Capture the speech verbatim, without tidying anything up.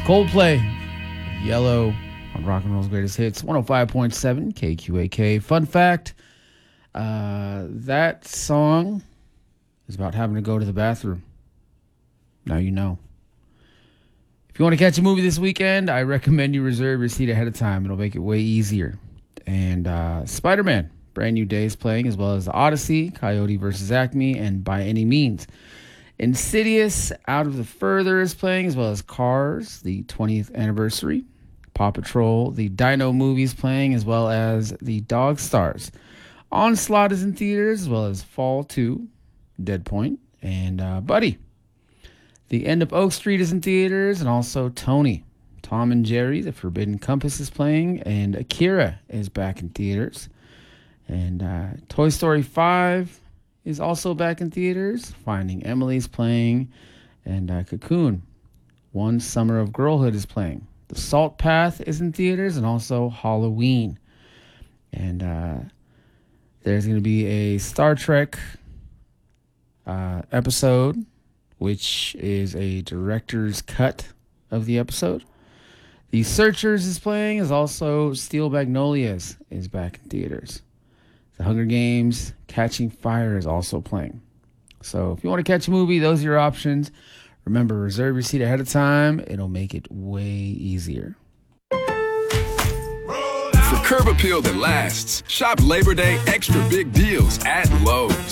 Coldplay, Yellow on Rock and Roll's Greatest Hits, one oh five point seven K Q A K. Fun fact, uh, that song is about having to go to the bathroom. Now you know. If you want to catch a movie this weekend, I recommend you reserve your seat ahead of time. It'll make it way easier. And uh, Spider-Man, Brand New Day is playing, as well as The Odyssey, Coyote versus Acme, and By Any Means. Insidious, Out of the Further is playing, as well as Cars, the twentieth anniversary. Paw Patrol, the Dino movie is playing, as well as the Dog Stars. Onslaught is in theaters, as well as Fall two, Dead Point, and uh, Buddy. The End of Oak Street is in theaters, and also Tony. Tom and Jerry, The Forbidden Compass is playing, and Akira is back in theaters. And uh, Toy Story five is also back in theaters. Finding Emily's playing, and uh, Cocoon, One Summer of Girlhood is playing. The Salt Path is in theaters, and also Halloween. And uh, there's going to be a Star Trek uh, episode, which is a director's cut of the episode. The Searchers is playing, as also Steel Magnolias is back in theaters. The Hunger Games, Catching Fire is also playing. So if you want to catch a movie, those are your options. Remember, reserve your seat ahead of time. It'll make it way easier. For curb appeal that lasts, shop Labor Day extra big deals at Lowe's.